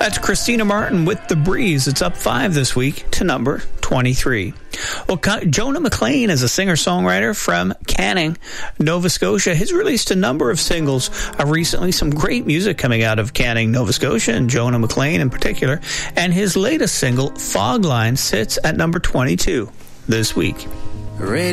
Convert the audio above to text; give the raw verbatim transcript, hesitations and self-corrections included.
That's Christina Martin with The Breeze. It's up five this week to number twenty-three. Well, Jonah McLean is a singer-songwriter from Canning, Nova Scotia. He's released a number of singles uh, recently, some great music coming out of Canning, Nova Scotia, and Jonah McLean in particular. And his latest single, Fog Line, sits at number twenty-two this week. Radio.